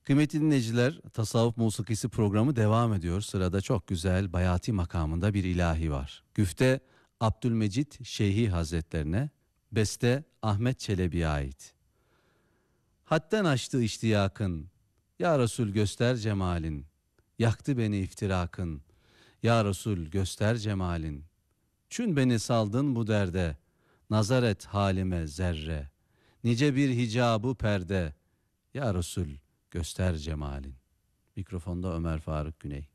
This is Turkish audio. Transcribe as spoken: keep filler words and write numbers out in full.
Kıymetli dinleyiciler, Tasavvuf Musikisi programı devam ediyor. Sırada çok güzel Bayati makamında bir ilahi var. Güfte Abdülmecit Şeyhi Hazretlerine, beste Ahmet Çelebi'ye ait. Hadden aştı iştiyakın, ya Resul göster cemalin. Yaktı beni iftirakın, ya Resul göster cemalin. Çün beni saldın bu derde, nazar et halime zerre. Nice bir hicabı perde, ya Resul göster cemalin. Mikrofonda Ömer Faruk Güney.